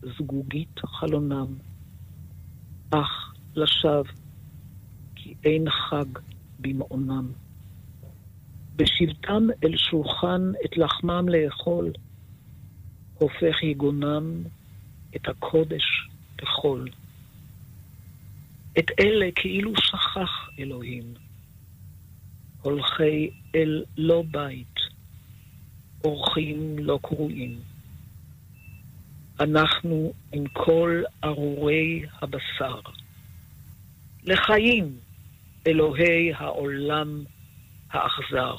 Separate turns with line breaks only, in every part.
זגוגית חלונם, אך לשווא, כי אין חג במעונם. בשבתם אל שולחן את לחמם לאכול, הופך יגונם את הקודש לחול. את אלה כאילו שכח אלוהים, הולכי אל לא בית, אורחים לא קרואים. אנחנו עם כל ארורי הבשר, לחיים אלוהי העולם האכזר.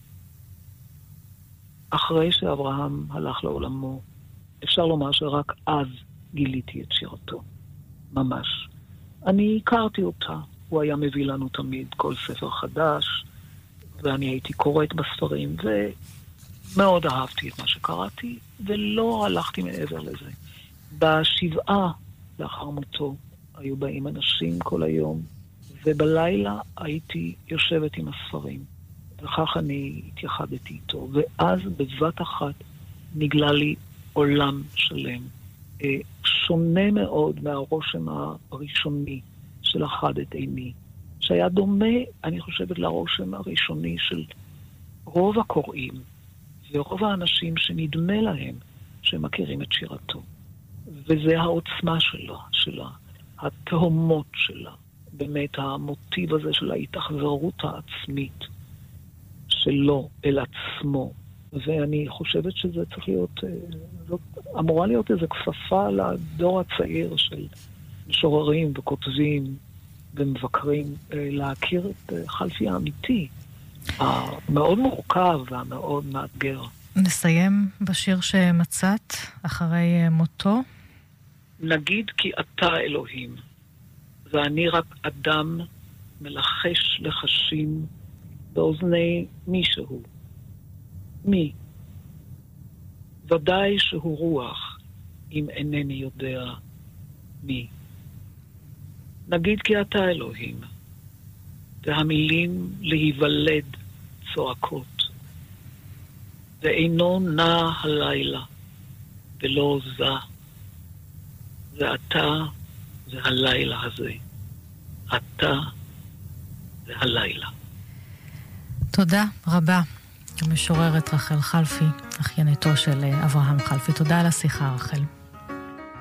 אחרי שאברהם הלך לעולמו, אפשר לומר שרק אז גיליתי את שירתו. ממש. אני הכרתי אותה. הוא היה מביא לנו תמיד כל ספר חדש, ואני הייתי קוראת בספרים, ומאוד אהבתי את מה שקראתי, ולא הלכתי מעבר לזה. בשבעה לאחר מותו היו באים אנשים כל היום, ובלילה הייתי יושבת עם הספרים, וכך אני התייחדתי איתו. ואז בבת אחת נגלה לי עולם שלם, שונה מאוד מהרושם הראשוני של אחדת עיני, שהיה דומה, אני חושבת, לרושם הראשוני של רוב הקוראים, ורוב האנשים שנדמה להם שמכירים את שירתו. וזה העוצמה שלה, התהומות שלה, באמת המוטיב הזה של ההתאכזרות העצמית שלו אל עצמו. ואני חושבת שזה צריך להיות, זאת אמורה להיות איזו כפפה לדור הצעיר של משוררים וכותבים ומבקרים, להכיר את חלפי האמיתי, המאוד מורכב והמאוד מאתגר.
נסיים בשיר שמצאת אחרי מותו.
נגיד כי אתה אלוהים, ואני רק אדם מלחש לחשים באוזני מישהו. מי? ודאי שהוא רוח, אם אינני יודע מי. נגיד כי אתה אלוהים, והמילים להיוולד צועקות, ואינו נע הלילה, ולא זה, ואתה והלילה הזה, אתה והלילה.
תודה רבה. המשוררת רחל חלפי, אחייניתו של אברהם חלפי. תודה על השיחה, רחל.